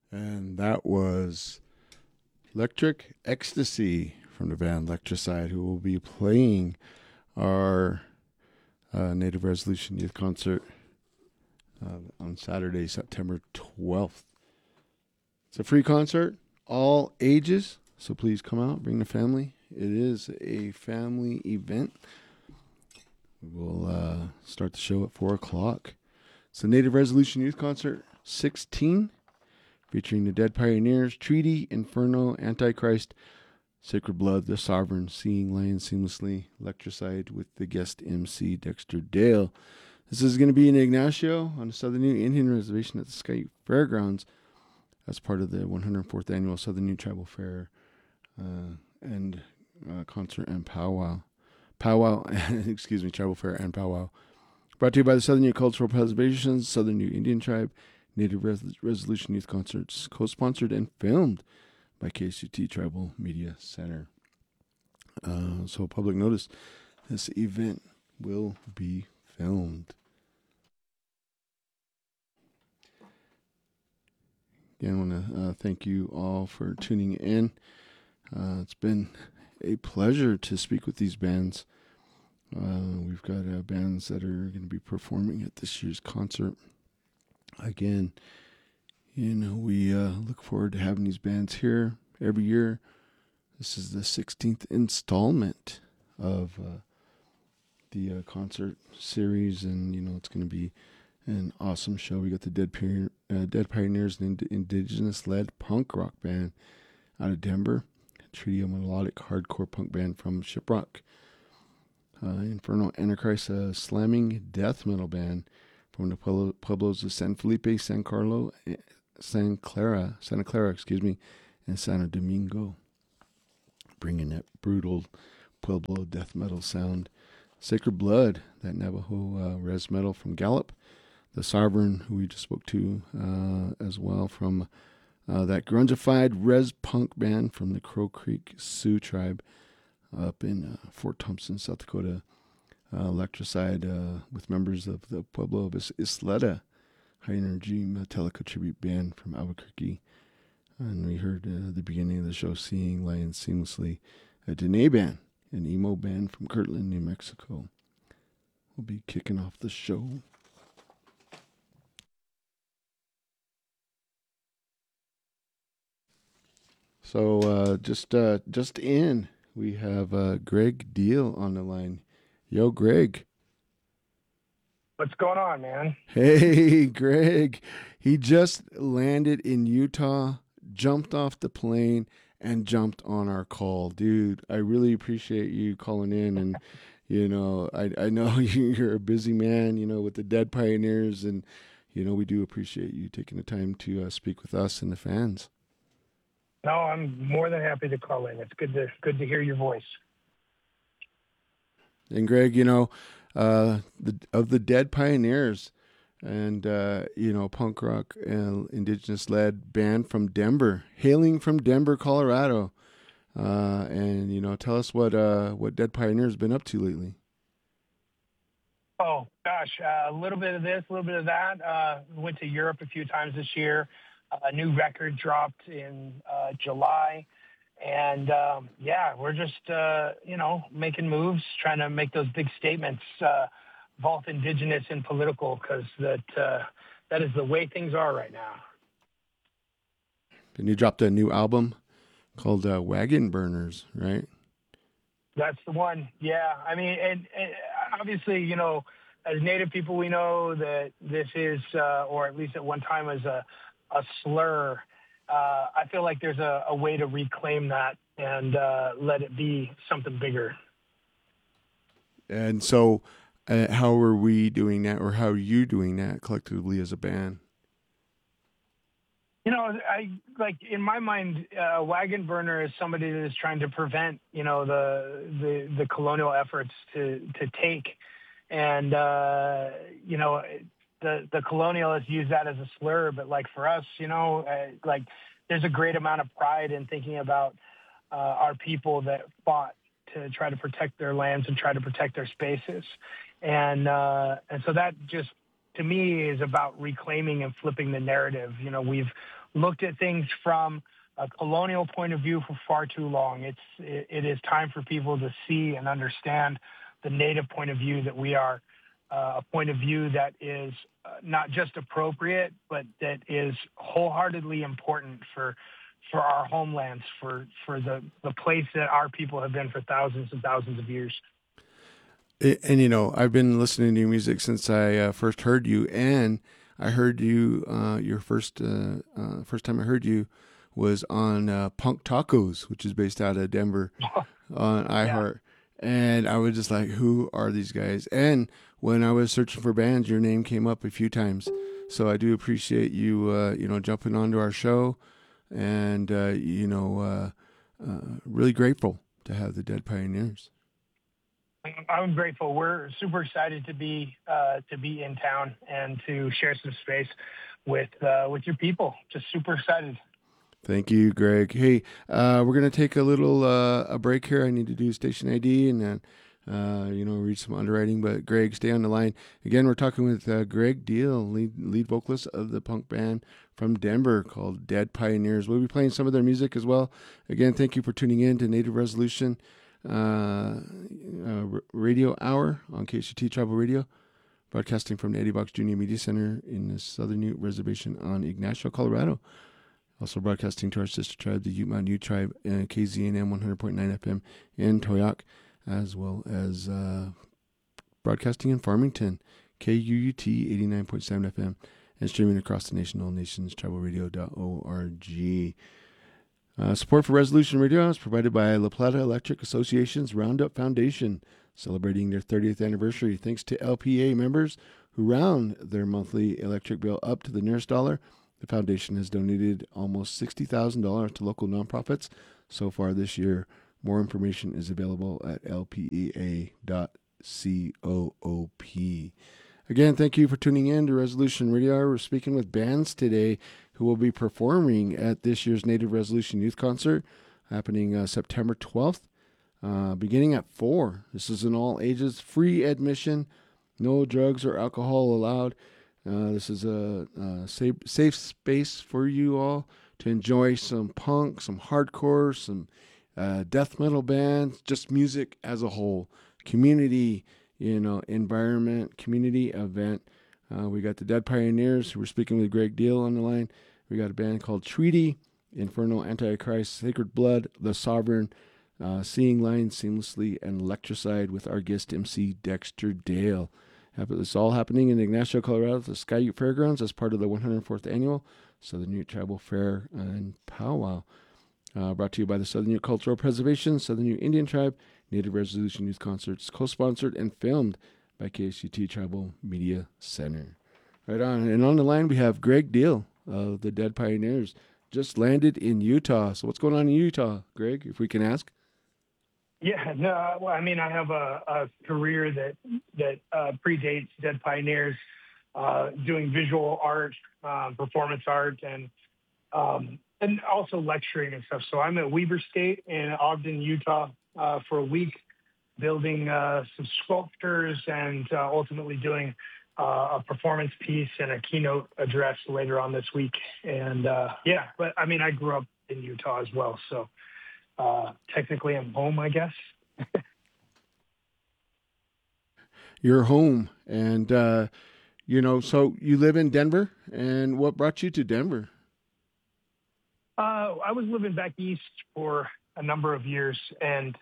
And that was Electric Ecstasy from the band Electricide, who will be playing our Native Resolution Youth Concert on Saturday, September 12th. It's a free concert, all ages, so please come out, bring the family. It is a family event. We will start the show at 4 o'clock. It's the Native Resolution Youth Concert 16, featuring the Dead Pioneers, Treaty, Inferno, Antichrist, Sacred Blood, The Sovereign, Seeing Lions Seamlessly, Electricide with the guest MC Dexter Dale. This is going to be in Ignacio on the Southern Ute Indian Reservation at the Sky Fairgrounds as part of the 104th Annual Southern Ute Tribal Fair and Concert and Powwow. Tribal Fair and Powwow. Brought to you by the Southern Ute Cultural Preservation, Southern Ute Indian Tribe, Native Resolution Youth Concerts, co-sponsored and filmed by KSUT Tribal Media Center. So public notice, this event will be filmed. Again, I want to thank you all for tuning in. It's been a pleasure to speak with these bands. We've got bands that are going to be performing at this year's concert. Again, we look forward to having these bands here every year. This is the 16th installment of the concert series, and it's going to be an awesome show. We got the Dead Pioneers, an indigenous-led punk rock band out of Denver, a trio melodic hardcore punk band from Shiprock. Inferno Antichrist, a slamming death metal band from the pueblos of San Felipe, San Carlos, Santa Clara, and Santo Domingo, bringing that brutal Pueblo death metal sound. Sacred Blood, that Navajo res metal from Gallup. The Sovereign, who we just spoke to as well, from that grungified res punk band from the Crow Creek Sioux tribe up in Fort Thompson, South Dakota. Electricide with members of the Pueblo of Isleta, high energy Metallica tribute band from Albuquerque. And we heard the beginning of the show, Seeing Lions Seamlessly, a Dene band, an emo band from Kirtland, New Mexico. We'll be kicking off the show. So just in, we have Greg Deal on the line. Yo, Greg. What's going on, man? Hey, Greg. He just landed in Utah, jumped off the plane, and jumped on our call. Dude, I really appreciate you calling in. And, I know you're a busy man, with the Dead Pioneers. And, we do appreciate you taking the time to speak with us and the fans. No, I'm more than happy to call in. It's good to hear your voice. And Greg, of the Dead Pioneers and, punk rock and indigenous-led band from Denver, hailing from Denver, Colorado. And, tell us what Dead Pioneers been up to lately. Oh, gosh, a little bit of this, a little bit of that. Went to Europe a few times this year. A new record dropped in July. And, we're just, making moves, trying to make those big statements, both indigenous and political, because that is the way things are right now. And you dropped a new album called Wagon Burners, right? That's the one. Yeah. I mean, and obviously, as Native people, we know that this is, or at least at one time, was a slur. I feel like there's a way to reclaim that and let it be something bigger. And so how are we doing that, or how are you doing that collectively as a band? In my mind, Wagon Burner is somebody that is trying to prevent, the colonial efforts to take. And, the colonialists use that as a slur, but for us, there's a great amount of pride in thinking about our people that fought to try to protect their lands and try to protect their spaces. And so that just, to me, is about reclaiming and flipping the narrative. looked at things from a colonial point of view for far too long. It is time for people to see and understand the Native point of view that we are, a point of view that is not just appropriate, but that is wholeheartedly important for our homelands, for the place that our people have been for thousands and thousands of years. And, I've been listening to your music since I first heard you, and I heard you, your first time I heard you was on Punk Tacos, which is based out of Denver on iHeart. And I was just like, who are these guys? And when I was searching for bands, your name came up a few times. So I do appreciate you, jumping onto our show, and, really grateful to have the Dead Pioneers. I'm grateful. We're super excited to be in town and to share some space with your people. Just super excited. Thank you, Greg. Hey, we're gonna take a little a break here. I need to do station ID and then read some underwriting. But Greg, stay on the line. Again, we're talking with Greg Deal, lead vocalist of the punk band from Denver called Dead Pioneers. We'll be playing some of their music as well. Again, thank you for tuning in to Native Resolution Radio Hour on KCT Tribal Radio, broadcasting from the Eddie Box Junior Media Center in the Southern Ute Reservation on Ignacio, Colorado. Also broadcasting to our sister tribe, the Ute Mountain Ute Tribe, and KZNM 100.9 FM in Toyoak, as well as broadcasting in Farmington, KUUT 89.7 FM, and streaming across the nation, all nations, tribalradio.org. Support for Resolution Radio is provided by La Plata Electric Association's Roundup Foundation, celebrating their 30th anniversary. Thanks to LPA members who round their monthly electric bill up to the nearest dollar, the foundation has donated almost $60,000 to local nonprofits so far this year. More information is available at lpaa.coop. Again, thank you for tuning in to Resolution Radio. We're speaking with bands today who will be performing at this year's Native Resolution Youth Concert, happening September 12th, beginning at 4. This is an all ages, free admission, no drugs or alcohol allowed. This is a safe space for you all to enjoy some punk, some hardcore, some death metal bands, just music as a whole. Community, environment, community event. We got the Dead Pioneers, who we're speaking with Greg Deal on the line. We got a band called Treaty, Inferno, Antichrist, Sacred Blood, The Sovereign, Seeing Lines Seamlessly, and Electricide with our guest MC Dexter Dale. It's all happening in Ignacio, Colorado, at the Sky Ute Fairgrounds as part of the 104th Annual Southern Ute Tribal Fair and Powwow. Brought to you by the Southern Ute Cultural Preservation, Southern Ute Indian Tribe, Native Resolution Youth Concerts, co-sponsored and filmed by KCT Tribal Media Center. Right on. And on the line, we have Greg Deal of the Dead Pioneers, just landed in Utah. So what's going on in Utah, Greg, if we can ask? Yeah, no, well, I mean, I have a career that predates Dead Pioneers, doing visual art, performance art, and also lecturing and stuff. So I'm at Weber State in Ogden, Utah, for a week, building some sculptures and ultimately doing a performance piece and a keynote address later on this week. And but I mean, I grew up in Utah as well, so technically I'm home, I guess. You're home, and so you live in Denver, and what brought you to Denver? I was living back east for a number of years, and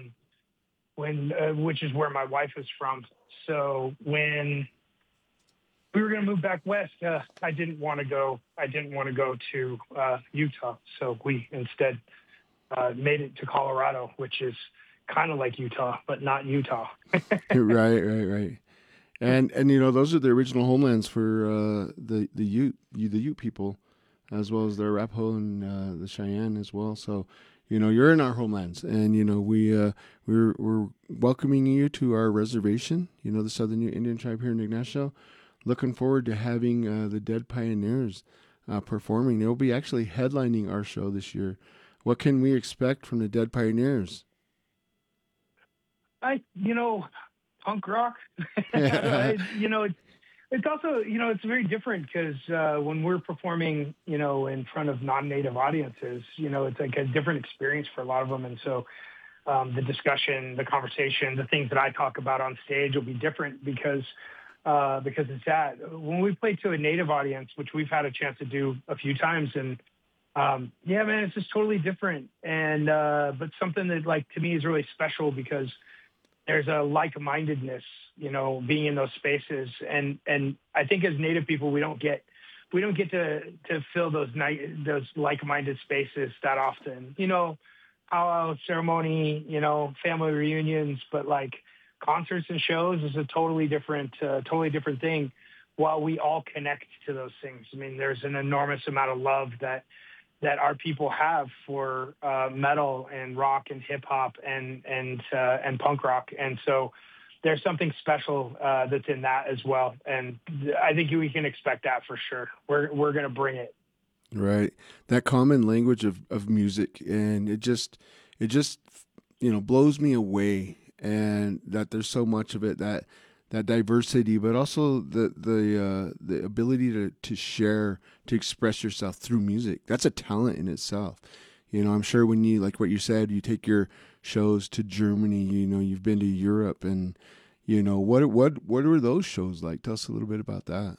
which is where my wife is from. So when we were going to move back west, I didn't want to go to Utah. So we instead made it to Colorado, which is kind of like Utah, but not Utah. Right. And those are the original homelands for the Ute people, as well as the Arapaho and the Cheyenne as well. So, you're in our homelands, and we're welcoming you to our reservation. The Southern Ute Indian Tribe here in Ignacio. Looking forward to having the Dead Pioneers performing. They'll be actually headlining our show this year. What can we expect from the Dead Pioneers? Punk rock. It's also, it's very different because when we're performing, in front of non-native audiences, it's like a different experience for a lot of them. And so the discussion, the conversation, the things that I talk about on stage will be different because it's that. When we play to a native audience, which we've had a chance to do a few times, and yeah, man, it's just totally different. And but something that, like, to me is really special because there's a like-mindedness, being in those spaces. And I think as Native people, we don't get to fill those like-minded spaces that often. Powwow ceremony, family reunions, but like concerts and shows is a totally different thing. While we all connect to those things, I mean, there's an enormous amount of love that our people have for metal and rock and hip hop and punk rock, and so there's something special that's in that as well. And I think we can expect that for sure. We're gonna bring it. Right. That common language of music, and it just blows me away, and that there's so much of it, that diversity, but also the ability to share, to express yourself through music. That's a talent in itself. I'm sure when you, like what you said, you take your shows to Germany, you've been to Europe, and what are those shows like? Tell us a little bit about that.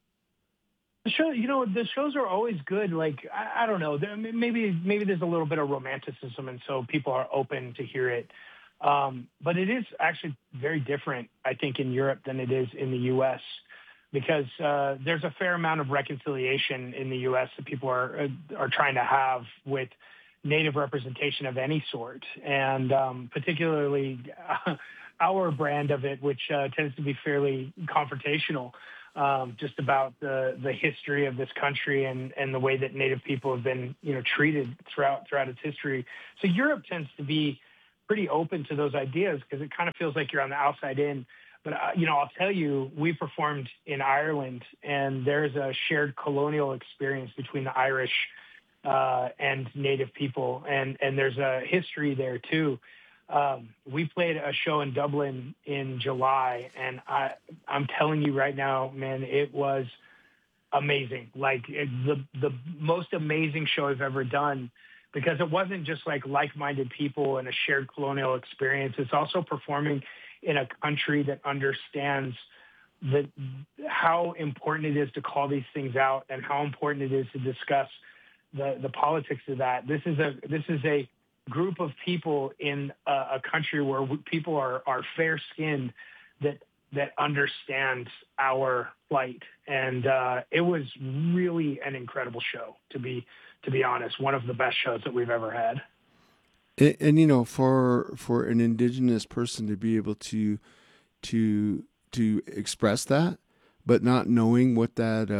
The shows are always good. Like, I don't know, maybe there's a little bit of romanticism, and so people are open to hear it. But it is actually very different, I think, in Europe than it is in the U.S. because there's a fair amount of reconciliation in the U.S. that people are trying to have with Native representation of any sort, and particularly our brand of it, which tends to be fairly confrontational, just about the history of this country and the way that Native people have been treated throughout its history. So Europe tends to be pretty open to those ideas because it kind of feels like you're on the outside in. But I'll tell you, we performed in Ireland, and there's a shared colonial experience between the Irish and Native people, and there's a history there too. We played a show in Dublin in July, and I'm telling you right now, man, it was amazing. Like, the most amazing show I've ever done, because it wasn't just like-minded people and a shared colonial experience. It's also performing in a country that understands how important it is to call these things out and how important it is to discuss the politics of that. This is a group of people in a country where people are fair-skinned that understands our plight, and it was really an incredible show. To be honest, one of the best shows that we've ever had. And for an indigenous person to be able to express that, but not knowing what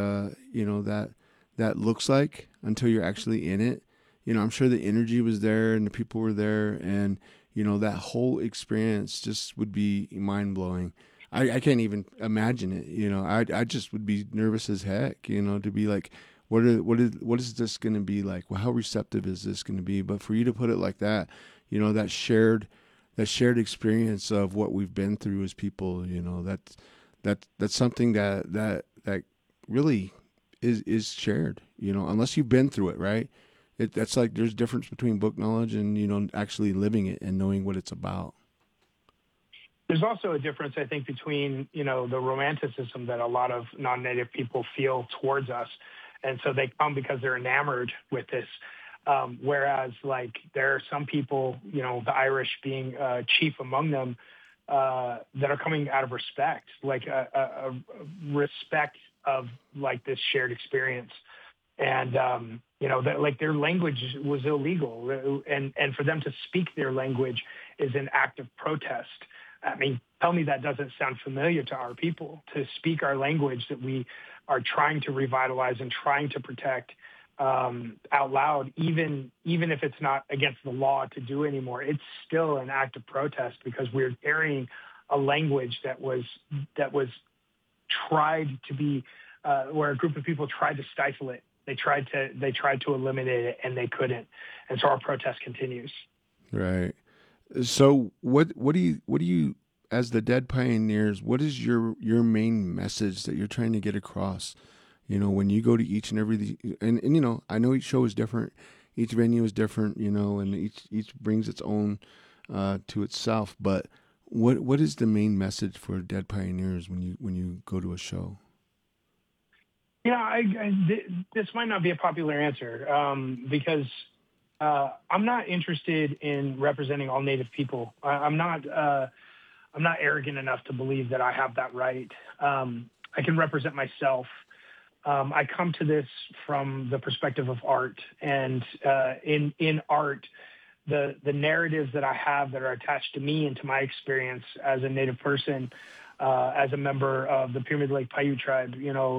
that looks like until you're actually in it. I'm sure the energy was there and the people were there, and that whole experience just would be mind blowing. I can't even imagine it. I just would be nervous as heck. To be like, what is this going to be like? Well, how receptive is this going to be? But for you to put it like that, that shared experience of what we've been through as people, that's something that really is shared. Unless you've been through it, right? That's like there's a difference between book knowledge and actually living it and knowing what it's about. There's also a difference, I think, between the romanticism that a lot of non-native people feel towards us, and so they come because they're enamored with this. Whereas, like, there are some people, the Irish being chief among them, that are coming out of respect, like a respect of like this shared experience. And that, like, their language was illegal, and for them to speak their language is an act of protest. I mean, tell me that doesn't sound familiar to our people, to speak our language that we are trying to revitalize and trying to protect out loud, even if it's not against the law to do anymore. It's still an act of protest because we're carrying a language that was tried to be where a group of people tried to stifle it. They tried to eliminate it, and they couldn't. And so our protest continues. Right. So what do you as the Dead Pioneers, what is your main message that you're trying to get across? When you go to each and every, and I know each show is different, each venue is different, and each brings its own to itself. But what is the main message for Dead Pioneers when you go to a show? Yeah, this might not be a popular answer because I'm not interested in representing all Native people. I'm not arrogant enough to believe that I have that right. I can represent myself. I come to this from the perspective of art, and in art, the narratives that I have that are attached to me and to my experience as a Native person, as a member of the Pyramid Lake Paiute tribe,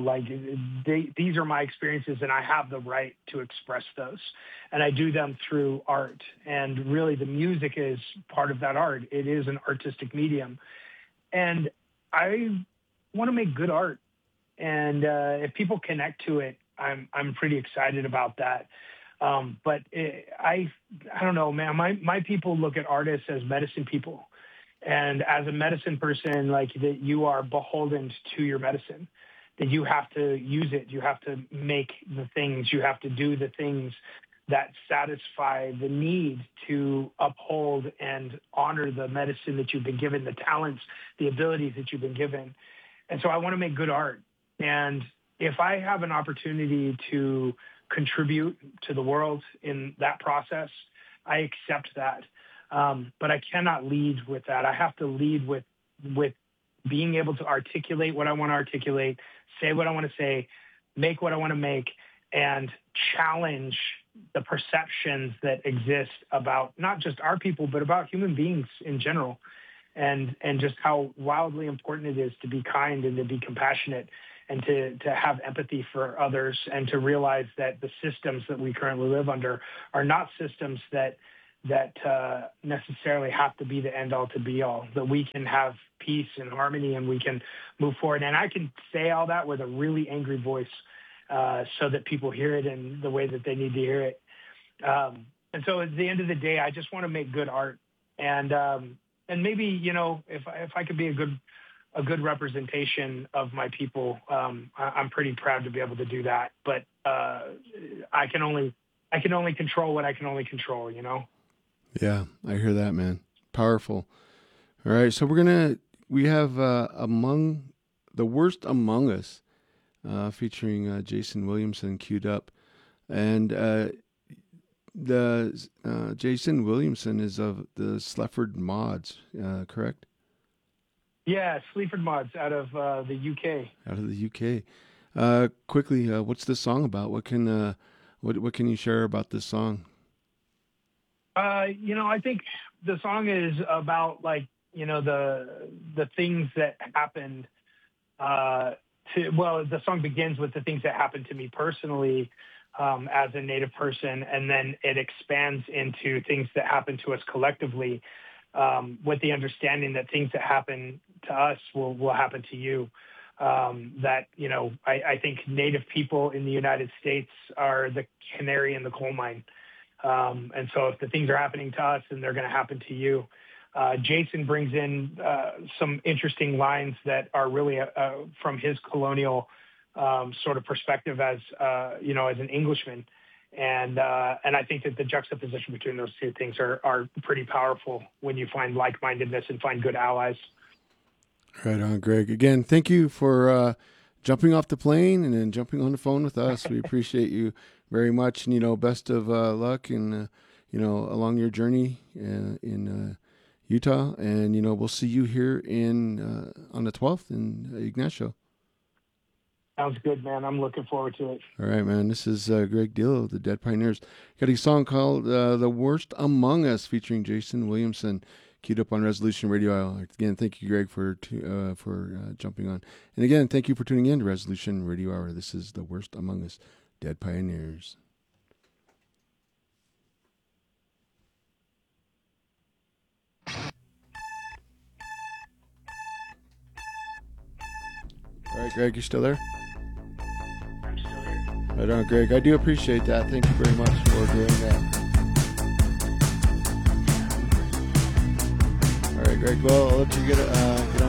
these are my experiences, and I have the right to express those. And I do them through art. And really, the music is part of that art. It is an artistic medium. And I want to make good art. And if people connect to it, I'm pretty excited about that. But I don't know, man. My people look at artists as medicine people. And as a medicine person, that you are beholden to your medicine, that you have to use it. You have to make the things, you have to do the things that satisfy the need to uphold and honor the medicine that you've been given, the talents, the abilities that you've been given. And so I want to make good art. And if I have an opportunity to contribute to the world in that process, I accept that. But I cannot lead with that. I have to lead with being able to articulate what I want to articulate, say what I want to say, make what I want to make, and challenge the perceptions that exist about not just our people, but about human beings in general, and just how wildly important it is to be kind and to be compassionate and to have empathy for others, and to realize that the systems that we currently live under are not systems that necessarily have to be the end all to be all, that we can have peace and harmony and we can move forward. And I can say all that with a really angry voice so that people hear it in the way that they need to hear it. And so at the end of the day, I just want to make good art. And maybe, if I could be a good representation of my people, I'm pretty proud to be able to do that. But I can only control what I can only control, Yeah, I hear that, man. Powerful. All right, so we have Among the Worst Among Us, featuring Jason Williamson queued up, and the Jason Williamson is of the Sleaford Mods, correct? Yeah, Sleaford Mods out of the UK. Out of the UK. Quickly, what's this song about? What can you share about this song? I think the song is about the things that happened the song begins with the things that happened to me personally as a Native person, and then it expands into things that happen to us collectively, with the understanding that things that happen to us will happen to you. I think Native people in the United States are the canary in the coal mine. And so if the things are happening to us, then they're going to happen to you. Jason brings in some interesting lines that are really from his colonial sort of perspective as an Englishman. And I think that the juxtaposition between those two things are pretty powerful when you find like-mindedness and find good allies. Right on, Greg. Again, thank you for jumping off the plane and then jumping on the phone with us. We appreciate you very much. And, best of luck and, along your journey in Utah. And, we'll see you here on the 12th in Ignacio. Sounds good, man. I'm looking forward to it. All right, man. This is Greg Deal of the Dead Pioneers. Got a song called The Worst Among Us featuring Jason Williamson, queued up on Resolution Radio. Again, thank you, Greg, for jumping on. And again, thank you for tuning in to Resolution Radio Hour. This is The Worst Among Us, Dead Pioneers. All right, Greg, you still there? I'm still here. Right on, Greg. I do appreciate that. Thank you very much for doing that. All right. right, Greg. Well, I'll let you get on